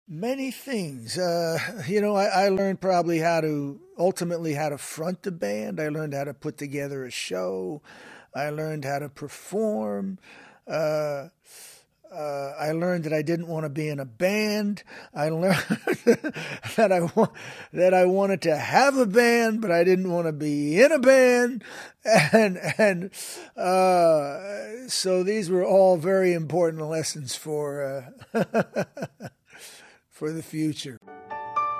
Many things. I learned probably ultimately how to front the band. I learned how to put together a show. I learned how to perform. Uh, I learned that I didn't want to be in a band. I learned that I wanted to have a band, but I didn't want to be in a band. So these were all very important lessons for for the future.